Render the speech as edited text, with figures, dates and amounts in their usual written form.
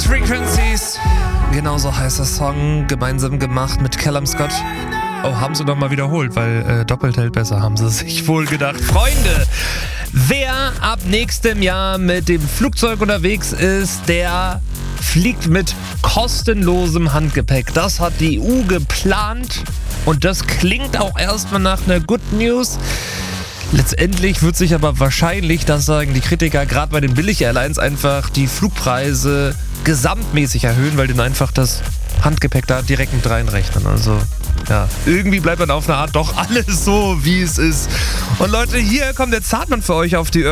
Frequencies. Genauso heißt der Song, gemeinsam gemacht mit Callum Scott. Oh, haben sie nochmal wiederholt, weil doppelt hält besser, haben sie sich wohl gedacht. Freunde, wer ab nächstem Jahr mit dem Flugzeug unterwegs ist, der fliegt mit kostenlosem Handgepäck. Das hat die EU geplant und das klingt auch erstmal nach einer Good News. Letztendlich wird sich aber wahrscheinlich, das sagen die Kritiker, gerade bei den Billig-Airlines einfach die Flugpreise gesamtmäßig erhöhen, weil die einfach das Handgepäck da direkt mit reinrechnen. Also ja, irgendwie bleibt dann auf eine Art doch alles so, wie es ist. Und Leute, hier kommt der Zartmann für euch auf die